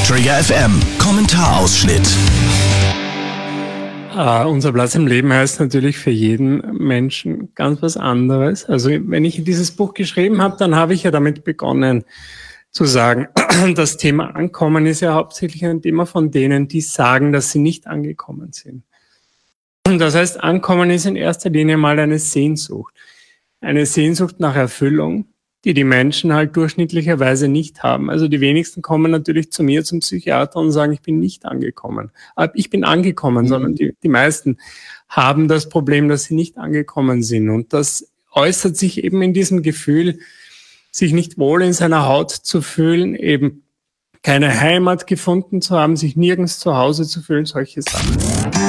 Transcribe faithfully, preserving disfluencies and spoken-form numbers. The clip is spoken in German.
Trigger F M Kommentarausschnitt. Uh, unser Platz im Leben heißt natürlich für jeden Menschen ganz was anderes. Also wenn ich dieses Buch geschrieben habe, dann habe ich ja damit begonnen zu sagen, das Thema Ankommen ist ja hauptsächlich ein Thema von denen, die sagen, dass sie nicht angekommen sind. Das heißt, Ankommen ist in erster Linie mal eine Sehnsucht. Eine Sehnsucht nach Erfüllung, die die Menschen halt durchschnittlicherweise nicht haben. Also die wenigsten kommen natürlich zu mir zum Psychiater und sagen, ich bin nicht angekommen. Aber ich bin angekommen, mhm. sondern die, die meisten haben das Problem, dass sie nicht angekommen sind. Und das äußert sich eben in diesem Gefühl, sich nicht wohl in seiner Haut zu fühlen, eben keine Heimat gefunden zu haben, sich nirgends zu Hause zu fühlen, solche Sachen.